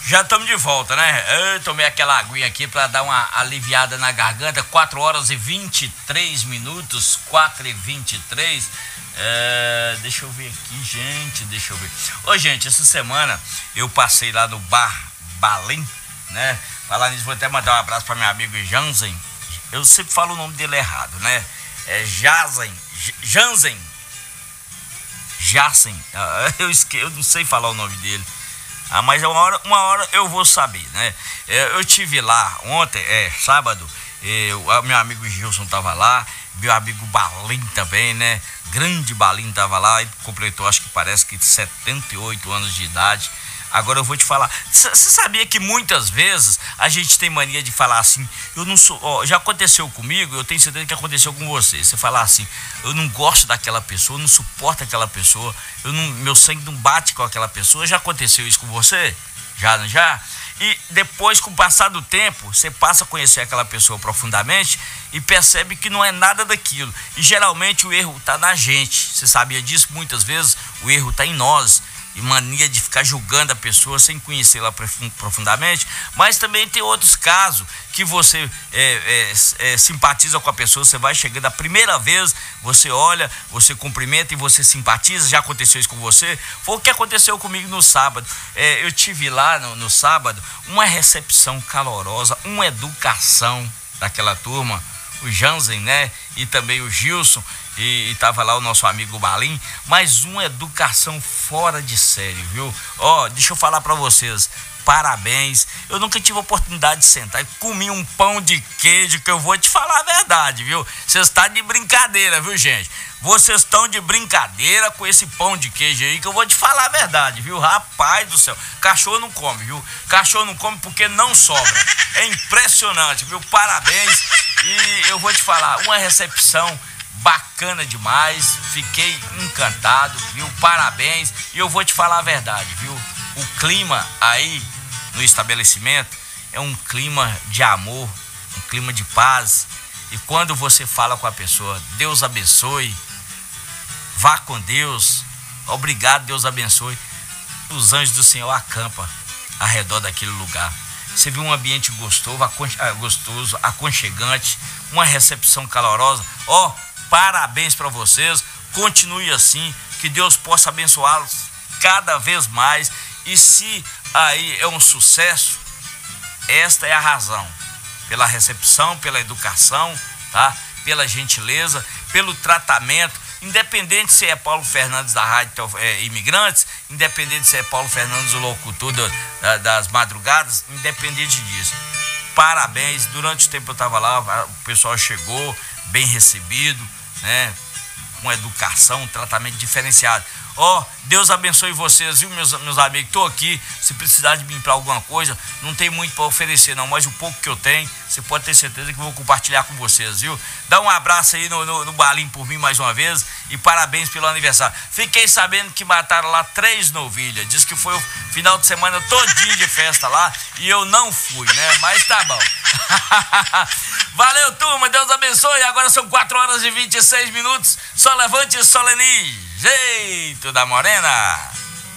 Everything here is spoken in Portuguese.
Já estamos de volta, né? Eu tomei aquela aguinha aqui para dar uma aliviada na garganta. 4 horas e 23 minutos, 4h23. Deixa eu ver aqui, gente, deixa eu ver. Ô, gente, essa semana eu passei lá no Bar Balim, né? Falar nisso, vou até mandar um abraço para meu amigo Jansen. Eu sempre falo o nome dele errado, né? É Jansen. Eu não sei falar o nome dele. Mas uma hora eu vou saber, né? Eu tive lá ontem, sábado, meu amigo Gilson tava lá, meu amigo Balim também, né? Grande Balim tava lá, ele completou, acho que parece que 78 anos de idade. Agora eu vou te falar, você sabia que muitas vezes a gente tem mania de falar assim, eu não sou, já aconteceu comigo, eu tenho certeza que aconteceu com você. Você falar assim, eu não gosto daquela pessoa, eu não suporto aquela pessoa, meu sangue não bate com aquela pessoa. Já aconteceu isso com você? Já? E depois, com o passar do tempo, você passa a conhecer aquela pessoa profundamente e percebe que não é nada daquilo. E geralmente o erro está na gente. Você sabia disso? Muitas vezes o erro está em nós. E mania de ficar julgando a pessoa sem conhecê-la profundamente. Mas também tem outros casos que você simpatiza com a pessoa. Você vai chegando a primeira vez, você olha, você cumprimenta e você simpatiza. Já aconteceu isso com você? Foi o que aconteceu comigo no sábado. Eu tive lá no sábado uma recepção calorosa, uma educação daquela turma, o Jansen, né? E também o Gilson. E tava lá o nosso amigo Balim, mas uma educação fora de série, viu? Deixa eu falar pra vocês, parabéns. Eu nunca tive a oportunidade de sentar e comi um pão de queijo, que eu vou te falar a verdade, viu? Vocês estão de brincadeira, viu, gente? Vocês estão de brincadeira com esse pão de queijo aí, que eu vou te falar a verdade, viu? Rapaz do céu, cachorro não come, viu? Cachorro não come porque não sobra. É impressionante, viu? Parabéns. E eu vou te falar, uma recepção bacana demais, fiquei encantado, viu? Parabéns. E eu vou te falar a verdade, viu? O clima aí no estabelecimento é um clima de amor, um clima de paz. E quando você fala com a pessoa, Deus abençoe, vá com Deus, obrigado, Deus abençoe, os anjos do Senhor acampam ao redor daquele lugar. Você viu um ambiente gostoso, aconchegante, uma recepção calorosa. Parabéns para vocês, continue assim, que Deus possa abençoá-los cada vez mais. E se aí é um sucesso, esta é a razão, pela recepção, pela educação, tá? Pela gentileza, pelo tratamento, independente se é Paulo Fernandes da Rádio Imigrantes, independente se é Paulo Fernandes, o locutor das madrugadas, independente disso. Parabéns, durante o tempo eu estava lá, o pessoal chegou bem recebido, né? Com educação, um tratamento diferenciado. Deus abençoe vocês, viu, meus amigos? Estou aqui, se precisar de mim para alguma coisa, não tem muito para oferecer não, mas o pouco que eu tenho, você pode ter certeza que eu vou compartilhar com vocês, viu? Dá um abraço aí no Balim por mim mais uma vez e parabéns pelo aniversário. Fiquei sabendo que mataram lá 3 novilhas, diz que foi o final de semana todinho de festa lá e eu não fui, né? Mas tá bom. Valeu, turma, Deus abençoe. Agora são 4 horas e 26 minutos. Só levante e solenize. Jeito da morena.